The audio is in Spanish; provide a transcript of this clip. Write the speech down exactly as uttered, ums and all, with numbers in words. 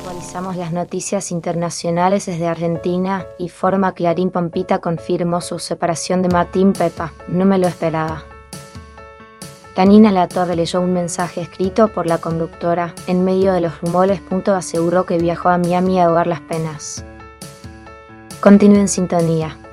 Actualizamos las noticias internacionales desde Argentina y Forma Clarín. Pampita confirmó su separación de Martín Pepa. No me lo esperaba. Janina Latorre leyó un mensaje escrito por la conductora. En medio de los rumores, aseguró que viajó a Miami a ahogar las penas. Continúe en sintonía.